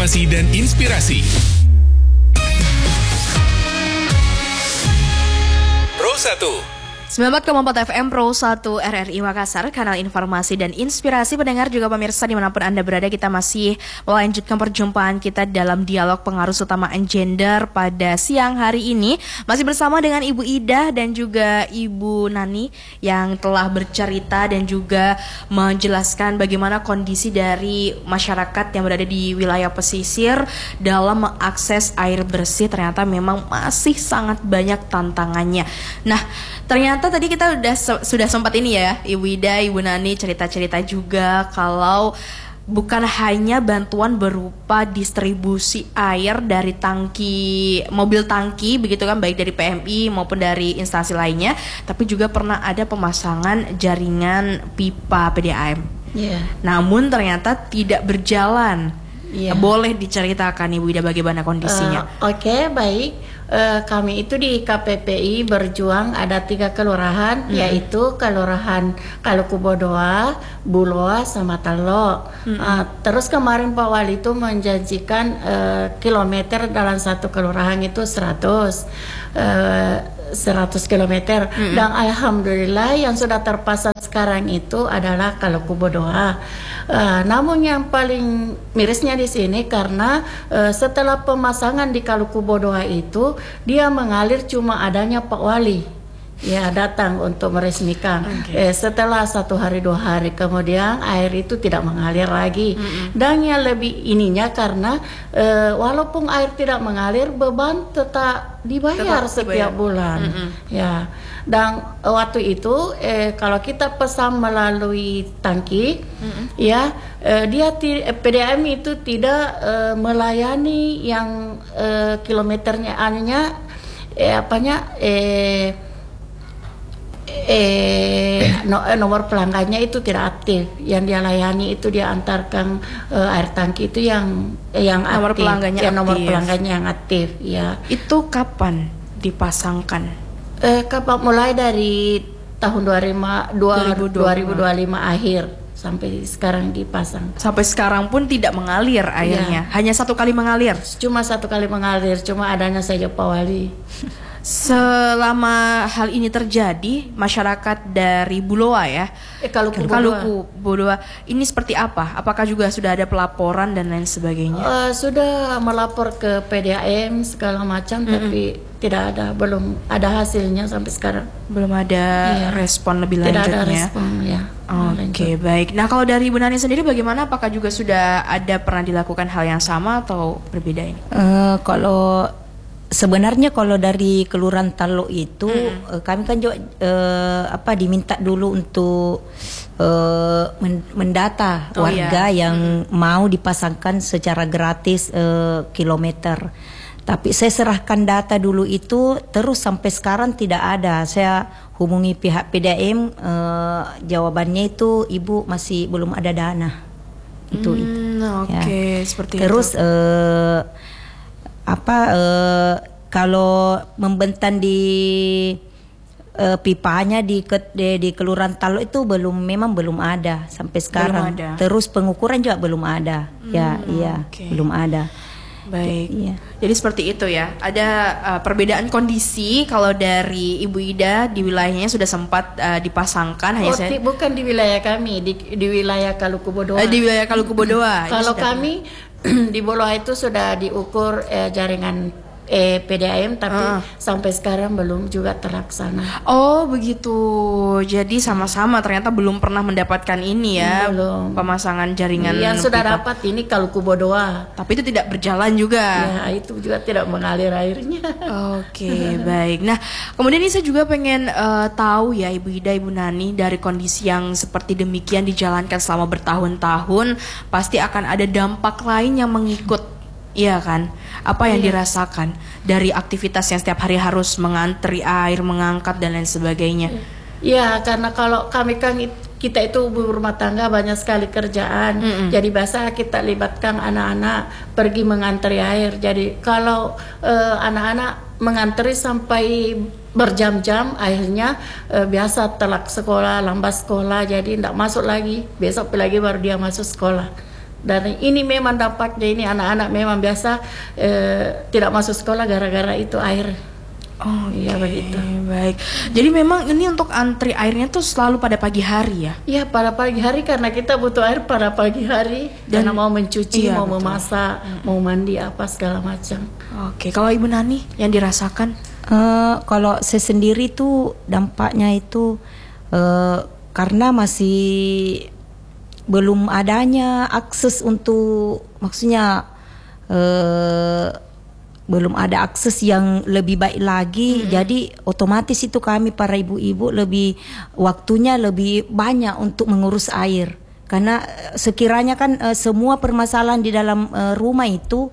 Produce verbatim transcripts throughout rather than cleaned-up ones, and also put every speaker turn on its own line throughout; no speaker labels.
informasi dan inspirasi. Pro satu
sembilan puluh empat koma empat F M Pro satu R R I Makassar, kanal informasi dan inspirasi pendengar juga pemirsa dimanapun Anda berada. Kita masih melanjutkan perjumpaan kita dalam dialog pengaruh utamaan gender pada siang hari ini. Masih bersama dengan Ibu Ida dan juga Ibu Nani yang telah bercerita dan juga menjelaskan bagaimana kondisi dari masyarakat yang berada di wilayah pesisir dalam mengakses air bersih. Ternyata memang masih sangat banyak tantangannya. Nah, ternyata tadi kita udah sudah sempat ini ya, Ibu Ida, Ibu Nani cerita-cerita juga kalau bukan hanya bantuan berupa distribusi air dari tangki, mobil tangki begitu kan, baik dari P M I maupun dari instansi lainnya, tapi juga pernah ada pemasangan jaringan pipa P D A M. Yeah. Namun ternyata tidak berjalan. Yeah. Boleh diceritakan Ibu Ida bagaimana kondisinya?
Uh, Oke, okay, baik. Uh, kami itu di K P P I berjuang ada tiga kelurahan, hmm. yaitu Kelurahan Kalukubodoa, Buloa, sama Talo. Hmm. Uh, terus kemarin Pak Wali itu menjanjikan uh, kilometer dalam satu kelurahan itu seratus. Uh, seratus kilometer. Mm-hmm. Dan alhamdulillah yang sudah terpasang sekarang itu adalah Kalukubodoa. Uh, namun yang paling mirisnya di sini karena uh, setelah pemasangan di Kalukubodoa itu dia mengalir cuma adanya Pak Wali. Ya datang untuk meresmikan. Okay. Eh, setelah satu hari dua hari kemudian air itu tidak mengalir lagi. Mm-hmm. Dan yang lebih ininya karena eh, walaupun air tidak mengalir beban tetap dibayar tetap setiap dibayar. bulan. Mm-hmm. Ya. Dan waktu itu eh, kalau kita pesan melalui tangki, mm-hmm. ya eh, dia ti- P D A M itu tidak eh, melayani yang eh, kilometernya anunya eh, apanya eh Eh, no, nomor pelanggannya itu tidak aktif. Yang dia layani itu dia antarkan uh, air tangki itu yang yang
nomor
aktif.
pelanggannya
ya,
aktif.
Nomor pelanggannya yang aktif. Ya.
Itu kapan dipasangkan?
Eh, kapan mulai dari tahun dua ribu dua puluh lima akhir sampai sekarang dipasang.
Sampai sekarang pun tidak mengalir airnya. Ya. Hanya satu kali mengalir.
Cuma satu kali mengalir. Cuma adanya saja Pak Wali.
Selama hal ini terjadi, masyarakat dari Buloa ya,
eh, Kalukubodoa.
Kalukubodoa ini seperti apa? Apakah juga sudah ada pelaporan dan lain sebagainya?
Uh, sudah melapor ke P D A M segala macam, mm-hmm. tapi tidak ada, belum ada hasilnya sampai sekarang.
Belum ada iya. respon lebih
tidak
lanjutnya.
Tidak ada respon ya.
Oke, okay, baik. Nah, kalau dari Ibu Nani sendiri bagaimana? Apakah juga sudah ada pernah dilakukan hal yang sama atau berbeda ini?
Uh, kalau Sebenarnya kalau dari Kelurahan Talo itu hmm. kami kan juga eh, apa diminta dulu untuk eh, mendata oh, warga iya. yang hmm. mau dipasangkan secara gratis eh, kilometer. Tapi saya serahkan data dulu itu terus sampai sekarang tidak ada. Saya hubungi pihak P D A M, eh, jawabannya itu ibu masih belum ada dana. Itu
hmm,
itu.
Oke, okay, ya. Seperti
terus, itu. Terus eh, apa eh, kalau membentan di eh, pipanya di, di di Kelurahan Talo itu belum memang belum ada sampai sekarang.
Ada.
Terus pengukuran juga belum ada. Hmm, ya, iya,
okay.
belum ada.
Baik.
Ya, iya.
Jadi seperti itu ya. Ada uh, perbedaan kondisi kalau dari Ibu Ida di wilayahnya sudah sempat uh, dipasangkan.
Oh,
hanya saya...
bukan di wilayah kami, di di wilayah Kalukubodoa.
Uh, di wilayah Kalukubodoa.
Kalau kami di Buloa itu sudah diukur eh, jaringan eh, P D A M, tapi uh. sampai sekarang belum juga terlaksana.
Oh begitu, jadi sama-sama ternyata belum pernah mendapatkan ini ya,
belum.
Pemasangan jaringan.
Yang sudah dapat ini Kalukubodoa,
tapi itu tidak berjalan juga.
Ya itu juga tidak mengalir airnya.
Oke okay, baik. Nah kemudian ini saya juga pengen uh, tahu ya Ibu Ida, Ibu Nani, dari kondisi yang seperti demikian dijalankan selama bertahun-tahun, pasti akan ada dampak lain yang mengikut, iya kan? Apa yang iya. dirasakan dari aktivitas yang setiap hari harus mengantri air, mengangkat dan lain sebagainya?
Iya, karena kalau kami kan kita itu ibu rumah tangga banyak sekali kerjaan, mm-hmm. jadi biasa kita libatkan anak-anak pergi mengantri air. Jadi kalau uh, anak-anak mengantri sampai berjam-jam, akhirnya uh, biasa telat sekolah, lambat sekolah, jadi tidak masuk lagi. Besok lagi baru dia masuk sekolah. Dan ini memang dampaknya, ini anak-anak memang biasa eh, tidak masuk sekolah gara-gara itu air.
Oh
iya begitu.
Baik. Jadi memang ini untuk antri airnya tuh selalu pada pagi hari ya?
Iya pada pagi hari karena kita butuh air pada pagi hari. Dan karena mau mencuci,
iya,
mau
betul.
memasak, hmm. mau mandi apa segala macam.
Oke, kalau Ibu Nani yang dirasakan?
Uh, kalau saya sendiri tuh dampaknya itu uh, karena masih belum adanya akses untuk, maksudnya uh, belum ada akses yang lebih baik lagi, mm-hmm. jadi otomatis itu kami para ibu-ibu lebih waktunya lebih banyak untuk mengurus air, karena sekiranya kan uh, semua permasalahan di dalam uh, rumah itu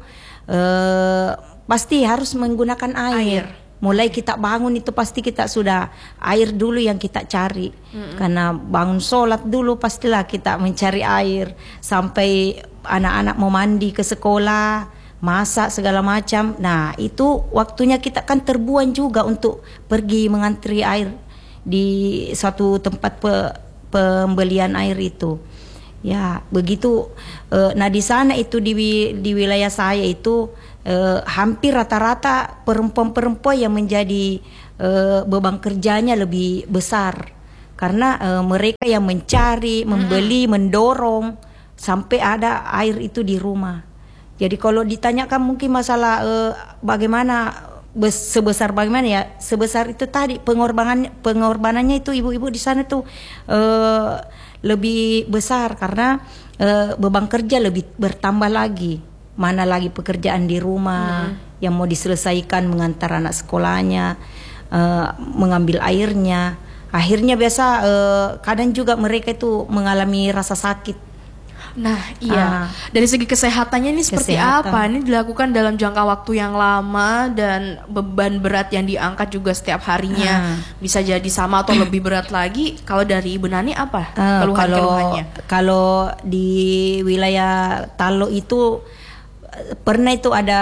uh, pasti harus menggunakan air. air. Mulai kita bangun itu pasti kita sudah air dulu yang kita cari, mm-hmm. karena bangun sholat dulu pastilah kita mencari air sampai anak-anak mau mandi ke sekolah, masak segala macam. Nah itu waktunya kita kan terbuang juga untuk pergi mengantri air di suatu tempat pe, pembelian air itu. Ya begitu. E, nah di sana itu di di wilayah saya itu e, hampir rata-rata perempuan-perempuan yang menjadi e, beban kerjanya lebih besar, karena e, mereka yang mencari, membeli, mendorong sampai ada air itu di rumah. Jadi kalau ditanyakan mungkin masalah eh, bagaimana bes, sebesar bagaimana ya, sebesar itu tadi pengorbanan pengorbanannya itu ibu-ibu di sana tuh eh, lebih besar karena eh, beban kerja lebih bertambah lagi. Mana lagi pekerjaan di rumah hmm. yang mau diselesaikan, mengantar anak sekolahnya, eh, mengambil airnya. Akhirnya biasa eh, kadang juga mereka itu mengalami rasa sakit.
Nah iya, ah. dari segi kesehatannya ini seperti Kesehatan. apa? Ini dilakukan dalam jangka waktu yang lama dan beban berat yang diangkat juga setiap harinya ah. bisa jadi sama atau lebih berat lagi. Kalau dari Ibu Nani apa
uh,
keluhan-keluhannya?
Kalau, kalau di wilayah Talo itu pernah itu ada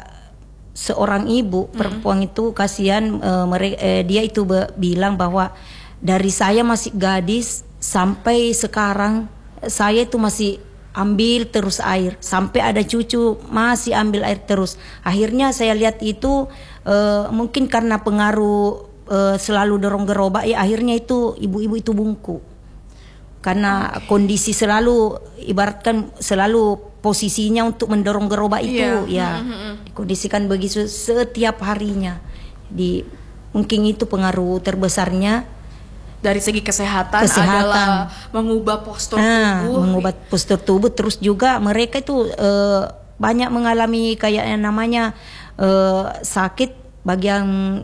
seorang ibu perempuan hmm. itu kasihan, uh, mere- uh, dia itu be- bilang bahwa dari saya masih gadis sampai sekarang saya itu masih ambil terus air, sampai ada cucu masih ambil air terus. Akhirnya saya lihat itu uh, mungkin karena pengaruh uh, selalu dorong gerobak ya, akhirnya itu ibu-ibu itu bungkuk. Karena okay. kondisi selalu ibaratkan selalu posisinya untuk mendorong gerobak itu yeah. ya mm-hmm. dikondisikan begitu setiap harinya. Di mungkin itu pengaruh terbesarnya.
Dari segi kesehatan,
kesehatan
adalah mengubah postur
nah,
tubuh.
Mengubah postur tubuh, terus juga mereka itu uh, banyak mengalami kayak yang namanya uh, sakit bagian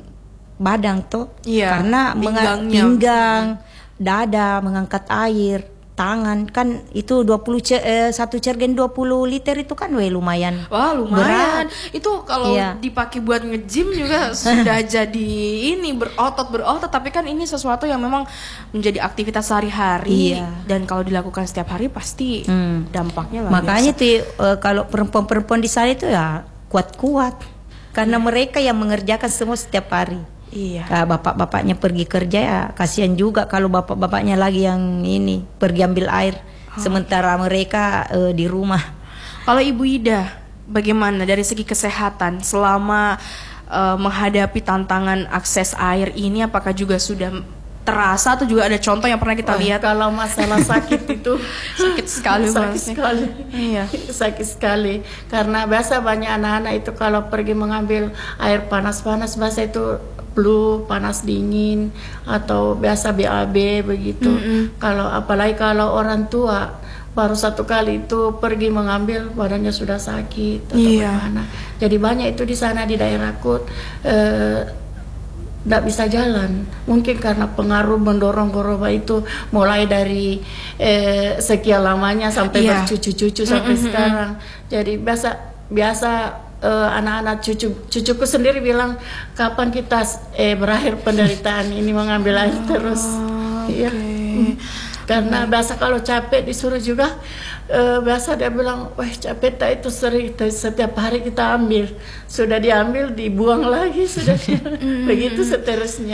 badan tuh,
iya,
karena menga- pinggang, dada, mengangkat air, tangan kan itu dua puluh ce- eh, satu cergen dua puluh liter itu kan weh lumayan.
Wah lumayan.
Berat.
Itu kalau iya. dipakai buat nge-gym juga sudah jadi ini berotot berotot, tapi kan ini sesuatu yang memang menjadi aktivitas sehari-hari iya. dan kalau dilakukan setiap hari pasti hmm. dampaknya luar
Makanya
biasa.
tuh uh, kalau perempuan-perempuan di sana itu ya kuat-kuat karena iya. mereka yang mengerjakan semua setiap hari.
Iya.
Nah, bapak-bapaknya pergi kerja ya kasihan juga kalau bapak-bapaknya lagi yang ini pergi ambil air oh. sementara mereka uh, di rumah.
Kalau Ibu Ida, bagaimana dari segi kesehatan selama uh, menghadapi tantangan akses air ini? Apakah juga sudah terasa atau juga ada contoh yang pernah kita
Wah,
lihat?
Kalau masalah sakit itu
sakit sekali,
sakit sekali,
iya.
sakit sekali. Karena biasa banyak anak-anak itu kalau pergi mengambil air panas-panas, biasa itu flu, panas dingin, atau biasa B A B begitu. Mm-hmm. Kalau apalagi kalau orang tua baru satu kali itu pergi mengambil badannya sudah sakit atau
iya.
bagaimana. Jadi banyak itu di sana di daerah Kut. Eh, tidak bisa jalan, mungkin karena pengaruh mendorong gerobak itu mulai dari eh, sekian lamanya sampai yeah. bercucu-cucu sampai mm-hmm. sekarang. Jadi biasa biasa eh, anak-anak cucu cucuku sendiri bilang kapan kita eh, berakhir penderitaan ini mengambil air terus.
Oh,
ya.
okay.
Karena biasa kalau capek disuruh juga uh, biasa dia bilang, wah capek tak itu sering setiap hari kita ambil, sudah diambil dibuang lagi sudah begitu seterusnya.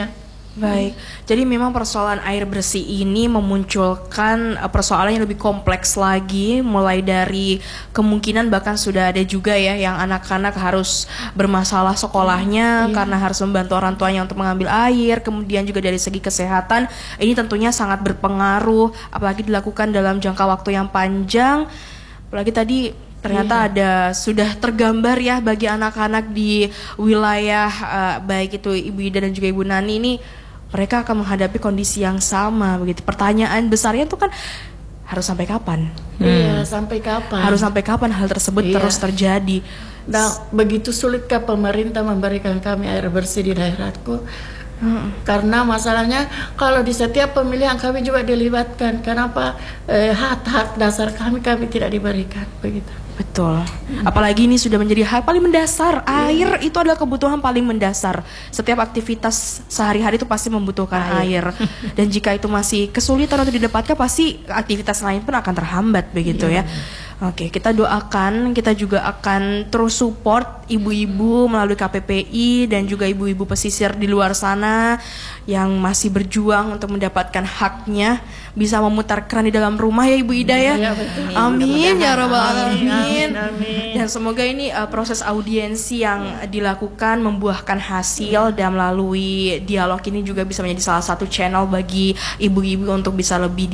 Baik, jadi memang persoalan air bersih ini memunculkan uh, persoalan yang lebih kompleks lagi, mulai dari kemungkinan bahkan sudah ada juga ya yang anak-anak harus bermasalah sekolahnya
Iya.
karena harus membantu orang tuanya untuk mengambil air, kemudian juga dari segi kesehatan ini tentunya sangat berpengaruh, apalagi dilakukan dalam jangka waktu yang panjang, apalagi tadi ternyata ada sudah tergambar ya bagi anak-anak di wilayah uh, baik itu Ibu Ida dan juga Ibu Nani ini mereka akan menghadapi kondisi yang sama begitu. Pertanyaan besarnya itu kan harus sampai kapan?
Iya, sampai kapan?
Harus sampai kapan hal tersebut
Iya.
terus terjadi?
Nah, begitu sulitkah pemerintah memberikan kami air bersih di daerahku?
Hmm.
Karena masalahnya kalau di setiap pemilihan kami juga dilibatkan. Kenapa eh, hak-hak dasar kami kami tidak diberikan begitu?
Betul. Apalagi ini sudah menjadi hal paling mendasar. Air itu adalah kebutuhan paling mendasar. Setiap aktivitas sehari-hari itu pasti membutuhkan air. Dan jika itu masih kesulitan untuk didapatkan, pasti aktivitas lain pun akan terhambat begitu ya. Oke, kita doakan, kita juga akan terus support ibu-ibu melalui K P P I dan juga ibu-ibu pesisir di luar sana yang masih berjuang untuk mendapatkan haknya, bisa memutar keran di dalam rumah ya Ibu Ida ya.
Iya, betul.
Amin ya Rabbal
Amin,
Alamin.
amin.
Dan semoga ini uh, proses audiensi yang dilakukan membuahkan hasil dan melalui dialog ini juga bisa menjadi salah satu channel bagi ibu-ibu untuk bisa lebih